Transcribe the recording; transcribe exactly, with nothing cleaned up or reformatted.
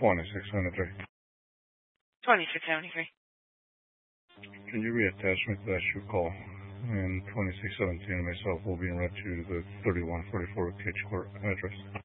twenty-six seventy-three. twenty-six seventy-three. Can you reattach me to that shoe call? And twenty-six seventeen myself will be in route to the thirty-one forty-four Cage Court address.